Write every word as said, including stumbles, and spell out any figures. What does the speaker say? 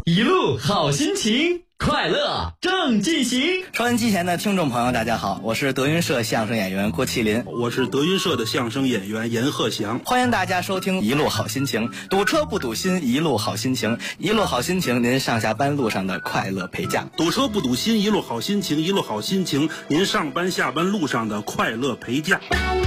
一路好心情，快乐正进行。 收音机前的听众朋友大家好，我是德云社相声演员郭麒麟， 我是德云社的相声演员严鹤翔。 欢迎大家收听一路好心情，堵车不堵心，一路好心情，一路好心情，您上下班路上的快乐陪驾。 堵车不堵心，一路好心情，一路好心情，您上班下班路上的快乐陪驾。